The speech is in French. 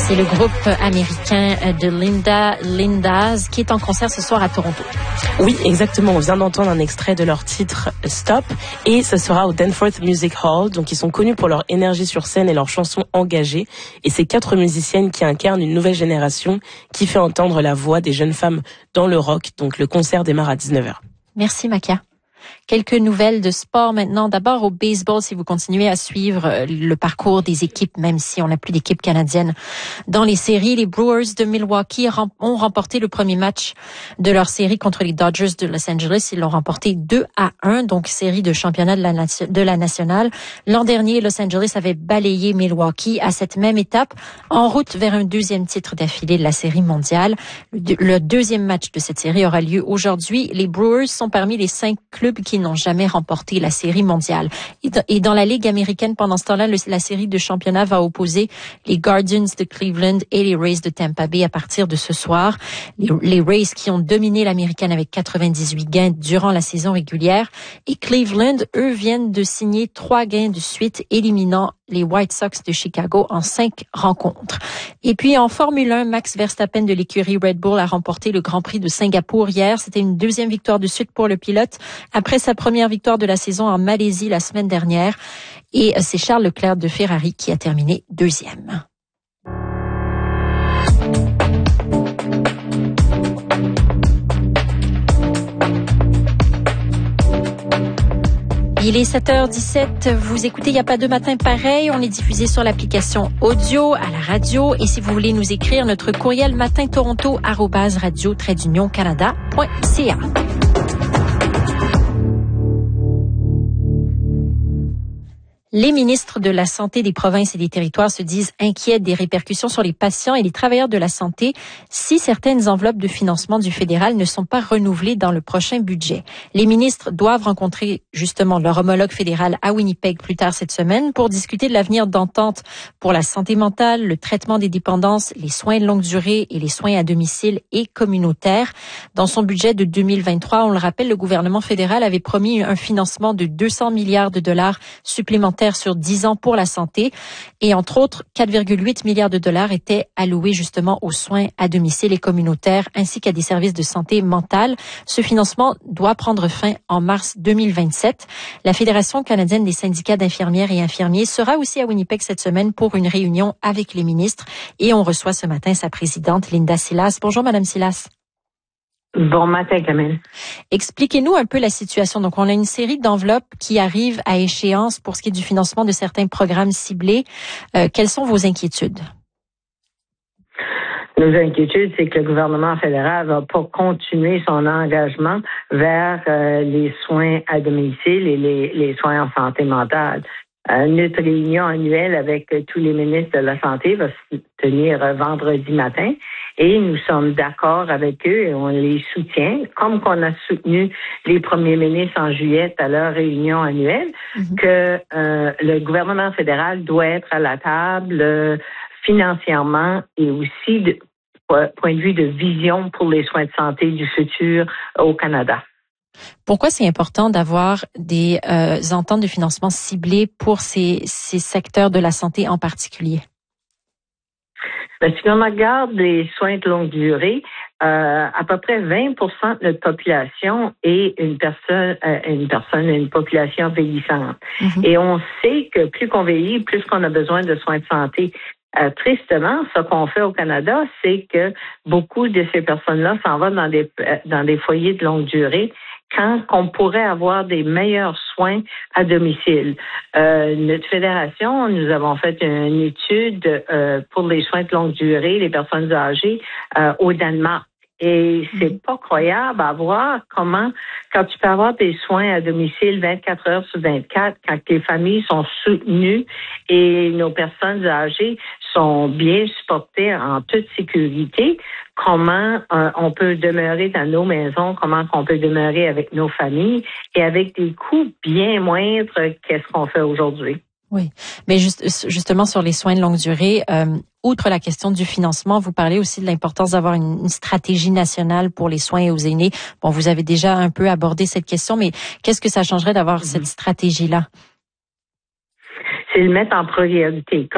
C'est le groupe américain de Lindas qui est en concert ce soir à Toronto. Oui, exactement. On vient d'entendre un extrait de leur titre Stop et ce sera au Danforth Music Hall. Donc ils sont connus pour leur énergie sur scène et leurs chansons engagées. Et c'est 4 musiciennes qui incarnent une nouvelle génération qui fait entendre la voix des jeunes femmes dans le rock. Donc le concert démarre à 19h. Merci Makia. Quelques nouvelles de sport maintenant. D'abord au baseball, si vous continuez à suivre le parcours des équipes, même si on n'a plus d'équipe canadienne dans les séries, les Brewers de Milwaukee ont remporté le premier match de leur série contre les Dodgers de Los Angeles. Ils l'ont remporté 2-1, donc série de championnat de la nationale. L'an dernier, Los Angeles avait balayé Milwaukee à cette même étape, en route vers un deuxième titre d'affilée de la série mondiale. Le deuxième match de cette série aura lieu aujourd'hui. Les Brewers sont parmi les 5 clubs qui n'ont jamais remporté la série mondiale. Et dans la Ligue américaine, pendant ce temps-là, la série de championnat va opposer les Guardians de Cleveland et les Rays de Tampa Bay à partir de ce soir. Les Rays qui ont dominé l'américaine avec 98 gains durant la saison régulière. Et Cleveland, eux, viennent de signer 3 gains de suite, éliminant les White Sox de Chicago en 5 rencontres. Et puis en Formule 1, Max Verstappen de l'écurie Red Bull a remporté le Grand Prix de Singapour hier. C'était une deuxième victoire de suite pour le pilote après sa première victoire de la saison en Malaisie la semaine dernière. Et c'est Charles Leclerc de Ferrari qui a terminé deuxième. Il est 7h17, vous écoutez Il n'y a pas de matin pareil, on est diffusé sur l'application audio, à la radio, et si vous voulez nous écrire, notre courriel matintoronto@radio-canada.ca. Les ministres de la Santé des provinces et des territoires se disent inquiets des répercussions sur les patients et les travailleurs de la santé si certaines enveloppes de financement du fédéral ne sont pas renouvelées dans le prochain budget. Les ministres doivent rencontrer justement leur homologue fédéral à Winnipeg plus tard cette semaine pour discuter de l'avenir d'entente pour la santé mentale, le traitement des dépendances, les soins de longue durée et les soins à domicile et communautaires. Dans son budget de 2023, on le rappelle, le gouvernement fédéral avait promis un financement de 200 milliards de dollars supplémentaires sur 10 ans pour la santé. Et entre autres, 4,8 milliards de dollars étaient alloués justement aux soins à domicile et communautaires ainsi qu'à des services de santé mentale. Ce financement doit prendre fin en mars 2027. La Fédération canadienne des syndicats d'infirmières et infirmiers sera aussi à Winnipeg cette semaine pour une réunion avec les ministres. Et on reçoit ce matin sa présidente, Linda Silas. Bonjour, Madame Silas. Bon matin, Camille. Expliquez-nous un peu la situation. Donc, on a une série d'enveloppes qui arrivent à échéance pour ce qui est du financement de certains programmes ciblés. Quelles sont vos inquiétudes? Nos inquiétudes, c'est que le gouvernement fédéral va pas continuer son engagement vers les soins à domicile et les soins en santé mentale. Notre réunion annuelle avec tous les ministres de la Santé va se tenir vendredi matin et nous sommes d'accord avec eux et on les soutient, comme qu'on a soutenu les premiers ministres en juillet à leur réunion annuelle, que le gouvernement fédéral doit être à la table financièrement et aussi de point de vue de vision pour les soins de santé du futur au Canada. Pourquoi c'est important d'avoir des ententes de financement ciblées pour ces secteurs de la santé en particulier? Si on regarde les soins de longue durée, à peu près 20% de notre population est une population vieillissante. Et on sait que plus qu'on vieillit, plus qu'on a besoin de soins de santé. Tristement, ce qu'on fait au Canada, c'est que beaucoup de ces personnes-là s'en vont dans des foyers de longue durée quand on pourrait avoir des meilleurs soins à domicile. Notre fédération, nous avons fait une étude pour les soins de longue durée, les personnes âgées au Danemark. Et c'est pas croyable à voir comment, quand tu peux avoir des soins à domicile 24 heures sur 24, quand les familles sont soutenues et nos personnes âgées sont bien supportées en toute sécurité, comment on peut demeurer dans nos maisons, comment on peut demeurer avec nos familles et avec des coûts bien moindres qu'est-ce qu'on fait aujourd'hui. Oui, mais justement sur les soins de longue durée, outre la question du financement, vous parlez aussi de l'importance d'avoir une stratégie nationale pour les soins aux aînés. Bon, vous avez déjà un peu abordé cette question, mais qu'est-ce que ça changerait d'avoir cette stratégie-là? C'est le mettre en priorité.